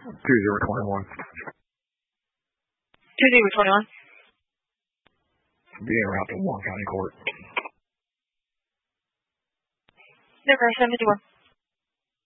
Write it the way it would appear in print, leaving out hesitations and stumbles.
2021. 2021. Being around to Warren County Court. Number 71.